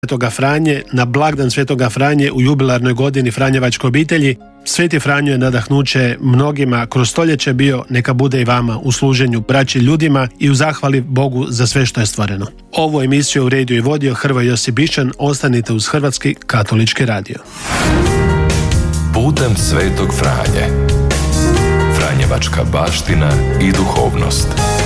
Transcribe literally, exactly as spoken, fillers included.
Svetoga Franje, na blagdan Svetoga Franje u jubilarnoj godini Franjevačke obitelji. Sveti Franjo je nadahnuće mnogima kroz stoljeće bio, neka bude i vama u služenju braći ljudima i u zahvali Bogu za sve što je stvoreno. Ovu emisiju u rediju i vodio Hrvoje Josip Bišan. Ostanite uz Hrvatski katolički radio. Putem Svetog Franje. Franjevačka baština i duhovnost.